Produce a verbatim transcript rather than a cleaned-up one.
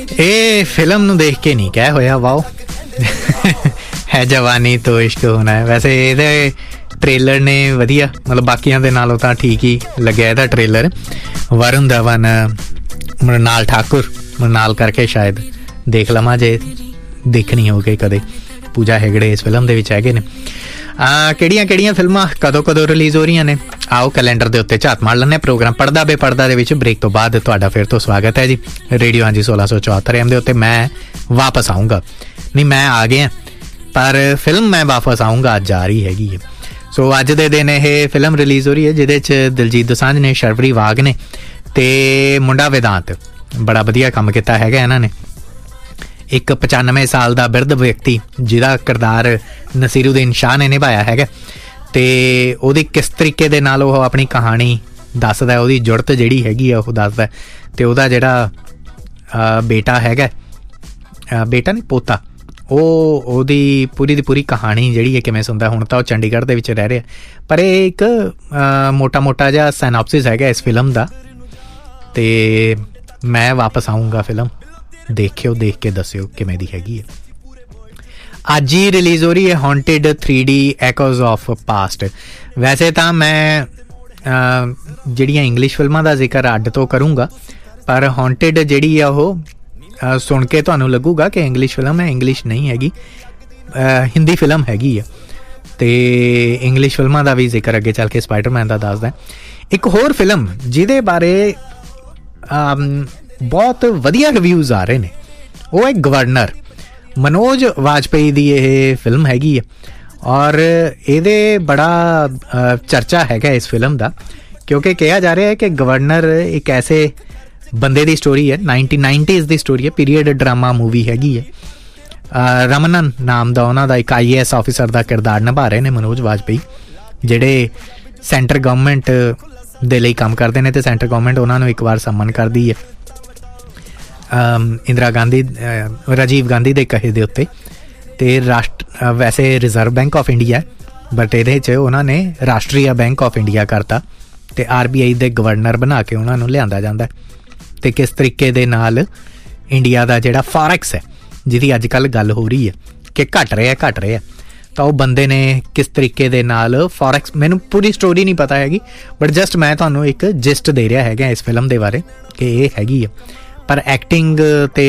ਇਹ ਫਿਲਮ ਨੂੰ ਦੇਖ ਕੇ ਨਹੀਂ ਕਹਿ ਹੋਇਆ ਵਾਓ ਹੈ ਜਵਾਨੀ ਤੋਂ ਇਸ਼ਕ ਹੋਣਾ ਹੈ। ਵੈਸੇ ਇਹਦੇ ਟ੍ਰੇਲਰ ਨੇ ਵਧੀਆ, ਮਤਲਬ ਬਾਕੀਆਂ ਦੇ ਨਾਲੋਂ ਤਾਂ ਠੀਕ ਹੀ ਲੱਗਿਆ ਇਹਦਾ ਟ੍ਰੇਲਰ। ਵਰੁਣ ਧਵਨ, ਮ੍ਰਿਣਾਲ ਠਾਕੁਰ, ਮ੍ਰਿਣਾਲ ਕਰਕੇ ਸ਼ਾਇਦ ਦੇਖ ਲਵਾਂ ਜੇ ਦੇਖਣੀ ਹੋਵੇ ਕਦੇ। ਪੂਜਾ ਹੈਗੜੇ ਇਸ ਫਿਲਮ ਦੇ ਵਿੱਚ ਹੈਗੇ ਨੇ। ਕਿਹੜੀਆਂ ਕਿਹੜੀਆਂ ਫਿਲਮਾਂ ਕਦੋਂ ਕਦੋਂ ਰਿਲੀਜ਼ ਹੋ ਰਹੀਆਂ ਨੇ, ਆਓ ਕੈਲੰਡਰ ਦੇ ਉੱਤੇ ਝਾਤ ਮਾਰ ਲੈਂਦੇ। ਪ੍ਰੋਗਰਾਮ ਪੜ੍ਹਦਾ ਬੇ ਪੜ੍ਹਦਾ ਦੇ ਵਿੱਚ ਬ੍ਰੇਕ ਤੋਂ ਬਾਅਦ ਤੁਹਾਡਾ ਫਿਰ ਤੋਂ ਸਵਾਗਤ ਹੈ ਜੀ ਰੇਡੀਓ ਹਾਂਜੀ ਸੋਲਾਂ ਸੌ ਚੁਹੱਤਰ ਐਮ ਦੇ ਉੱਤੇ। ਮੈਂ ਵਾਪਸ ਆਊਂਗਾ, ਨਹੀਂ ਮੈਂ ਆ ਗਿਆ, ਪਰ ਫਿਲਮ ਮੈਂ ਵਾਪਸ ਆਊਂਗਾ ਅੱਜ ਆ ਰਹੀ ਹੈਗੀ ਹੈ। ਸੋ ਅੱਜ ਦੇ ਦਿਨ ਇਹ ਫਿਲਮ ਰਿਲੀਜ਼ ਹੋ ਰਹੀ ਹੈ ਜਿਹਦੇ 'ਚ ਦਿਲਜੀਤ ਦੋਸਾਂਝ ਨੇ, ਸ਼ਰਵਰੀ ਵਾਗ ਨੇ ਅਤੇ ਮੁੰਡਾ ਵੇਦਾਂਤ। ਬੜਾ ਵਧੀਆ ਕੰਮ ਕੀਤਾ ਹੈਗਾ ਇਹਨਾਂ ਨੇ। ਇੱਕ ਪਚਾਨਵੇਂ ਸਾਲ ਦਾ ਬਿਰਧ ਵਿਅਕਤੀ ਜਿਹਦਾ ਕਿਰਦਾਰ ਨਸੀਰੁਦੀਨ ਸ਼ਾਹ ਨੇ ਨਿਭਾਇਆ ਹੈਗਾ, ਅਤੇ ਉਹਦੀ ਕਿਸ ਤਰੀਕੇ ਦੇ ਨਾਲ ਉਹ ਆਪਣੀ ਕਹਾਣੀ ਦੱਸਦਾ, ਉਹਦੀ ਜੁੜਤ ਜਿਹੜੀ ਹੈਗੀ ਆ ਉਹ ਦੱਸਦਾ। ਅਤੇ ਉਹਦਾ ਜਿਹੜਾ ਬੇਟਾ ਹੈਗਾ, ਬੇਟਾ ਨਹੀਂ ਪੋਤਾ, ਉਹ ਉਹਦੀ ਪੂਰੀ ਦੀ ਪੂਰੀ ਕਹਾਣੀ ਜਿਹੜੀ ਹੈ ਕਿਵੇਂ ਸੁਣਦਾ। ਹੁਣ ਤਾਂ ਉਹ ਚੰਡੀਗੜ੍ਹ ਦੇ ਵਿੱਚ ਰਹਿ ਰਿਹਾ, ਪਰ ਇਹ ਇੱਕ ਮੋਟਾ ਮੋਟਾ ਜਿਹਾ ਸਾਇਨੋਪਸਿਸ ਹੈਗਾ ਇਸ ਫਿਲਮ ਦਾ। ਅਤੇ ਮੈਂ ਵਾਪਸ ਆਊਂਗਾ ਫਿਲਮ ਦੇਖਿਓ, ਦੇਖ ਕੇ ਦੱਸਿਓ ਕਿਵੇਂ ਦੀ ਹੈਗੀ ਹੈ। ਅੱਜ ਹੀ ਰਿਲੀਜ਼ ਹੋ ਰਹੀ ਹੈ ਹੌਂਟਿਡ ਥ੍ਰੀ ਡੀ ਐਕੋਜ਼ ਆਫ ਪਾਸਟ। ਵੈਸੇ ਤਾਂ ਮੈਂ ਜਿਹੜੀਆਂ ਇੰਗਲਿਸ਼ ਫਿਲਮਾਂ ਦਾ ਜ਼ਿਕਰ ਅੱਡ ਤੋਂ ਕਰੂੰਗਾ, ਪਰ ਹੌਂਟਿਡ ਜਿਹੜੀ ਆ ਉਹ ਸੁਣ ਕੇ ਤੁਹਾਨੂੰ ਲੱਗੂਗਾ ਕਿ ਇੰਗਲਿਸ਼ ਫਿਲਮ ਹੈ। ਇੰਗਲਿਸ਼ ਨਹੀਂ ਹੈਗੀ, ਹਿੰਦੀ ਫਿਲਮ ਹੈਗੀ ਆ। ਅਤੇ ਇੰਗਲਿਸ਼ ਫਿਲਮਾਂ ਦਾ ਵੀ ਜ਼ਿਕਰ ਅੱਗੇ ਚੱਲ ਕੇ ਸਪਾਈਡਰਮੈਨ ਦਾ ਦੱਸਦਾ। ਇੱਕ ਹੋਰ ਫਿਲਮ ਜਿਹਦੇ ਬਾਰੇ ਬਹੁਤ ਵਧੀਆ ਰਿਵਿਊਜ਼ ਆ ਰਹੇ ਨੇ, ਉਹ ਹੈ ਗਵਰਨਰ। ਮਨੋਜ ਵਾਜਪੇਈ ਦੀ ਇਹ ਫਿਲਮ ਹੈਗੀ ਹੈ, ਔਰ ਇਹਦੇ ਬੜਾ ਚਰਚਾ ਹੈਗਾ ਇਸ ਫਿਲਮ ਦਾ, ਕਿਉਂਕਿ ਕਿਹਾ ਜਾ ਰਿਹਾ ਹੈ ਕਿ ਗਵਰਨਰ ਇੱਕ ਐਸੇ ਬੰਦੇ ਦੀ ਸਟੋਰੀ ਹੈ, ਨਾਈਨਟੀਨ ਨਾਈਨਟੀਜ਼ ਦੀ ਸਟੋਰੀ ਹੈ, ਪੀਰੀਅਡ ਡਰਾਮਾ ਮੂਵੀ ਹੈਗੀ ਹੈ। ਰਮਨਨ ਨਾਮ ਦਾ ਉਹਨਾਂ ਦਾ ਇੱਕ ਆਈ ਏ ਐਸ ਆਫਿਸਰ ਦਾ ਕਿਰਦਾਰ ਨਿਭਾ ਰਹੇ ਨੇ ਮਨੋਜ ਵਾਜਪੇਈ, ਜਿਹੜੇ ਸੈਂਟਰ ਗਵਰਨਮੈਂਟ ਦੇ ਲਈ ਕੰਮ ਕਰਦੇ ਨੇ, ਅਤੇ ਸੈਂਟਰ ਗਵਰਨਮੈਂਟ ਉਹਨਾਂ ਨੂੰ ਇੱਕ ਵਾਰ ਸੰਮਨ ਕਰਦੀ ਹੈ ਇੰਦਰਾ ਗਾਂਧੀ, ਰਾਜੀਵ ਗਾਂਧੀ ਦੇ ਕਹੇ ਦੇ ਉੱਤੇ। ਅਤੇ ਰਾਸ਼ਟਰ ਵੈਸੇ reserve bank of India, but ਇਹਦੇ 'ਚ ਉਹਨਾਂ ਨੇ ਰਾਸ਼ਟਰੀਆ ਬੈਂਕ ਆਫ ਇੰਡੀਆ ਕਰਤਾ, ਅਤੇ ਆਰ ਬੀ ਆਈ ਦੇ ਗਵਰਨਰ ਬਣਾ ਕੇ ਉਹਨਾਂ ਨੂੰ ਲਿਆਂਦਾ ਜਾਂਦਾ। ਅਤੇ ਕਿਸ ਤਰੀਕੇ ਦੇ ਨਾਲ ਇੰਡੀਆ ਦਾ ਜਿਹੜਾ ਫੋਰੈਕਸ ਹੈ, ਜਿਹਦੀ ਅੱਜ ਕੱਲ੍ਹ ਗੱਲ ਹੋ ਰਹੀ ਹੈ ਕਿ ਘਟ ਰਿਹਾ ਘਟ ਰਿਹਾ, ਤਾਂ ਉਹ ਬੰਦੇ ਨੇ ਕਿਸ ਤਰੀਕੇ ਦੇ ਨਾਲ ਫੋਰੈਕਸ, ਮੈਨੂੰ ਪੂਰੀ ਸਟੋਰੀ ਨਹੀਂ ਪਤਾ ਹੈਗੀ, ਬਟ ਜਸਟ ਮੈਂ ਤੁਹਾਨੂੰ ਇੱਕ ਜਿਸਟ ਦੇ ਰਿਹਾ ਹੈਗਾ ਇਸ ਫਿਲਮ ਦੇ ਬਾਰੇ ਕਿ ਇਹ ਹੈਗੀ ਆ। ਪਰ ਐਕਟਿੰਗ ਅਤੇ